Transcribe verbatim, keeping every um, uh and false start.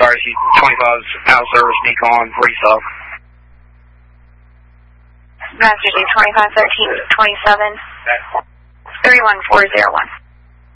Fire Sheet twenty-five's out of service, decon, restock. Master G twenty-five thirteen twenty-seven, three one four zero one.